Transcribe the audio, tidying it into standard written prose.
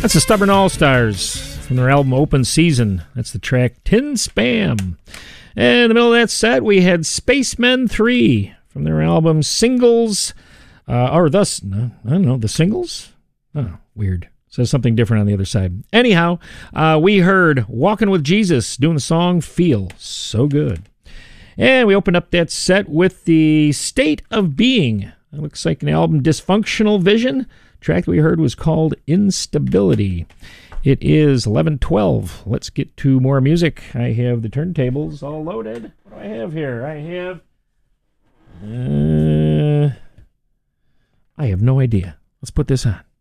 That's the Stubborn All-Stars from their album Open Season. That's the track Tin Spam. And in the middle of that set, we had Spacemen 3 from their album Singles, the Singles? Oh, weird. Says something different on the other side. Anyhow, we heard Walking with Jesus doing the song Feel So Good. And we opened up that set with the State of Being. It looks like an album, Dysfunctional Vision. The track that we heard was called Instability. It is 11:12. Let's get to more music. I have the turntables all loaded. What do I have here? I have no idea. Let's put this on.